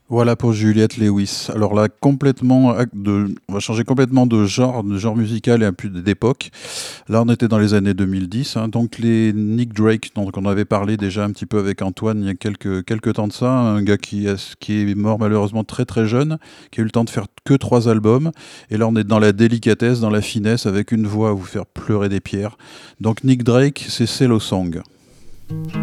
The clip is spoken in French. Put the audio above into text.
Voilà pour Juliette Lewis. Alors là, on va changer complètement de genre musical et un peu d'époque. Là, on était dans les années 2010, hein. Donc les Nick Drake, dont on avait parlé déjà un petit peu avec Antoine il y a quelques temps de ça, un gars qui est mort malheureusement très très jeune, qui a eu le temps de faire que 3 albums. Et là, on est dans la délicatesse, dans la finesse, avec une voix à vous faire pleurer des pierres. Donc Nick Drake, c'est Cello Song.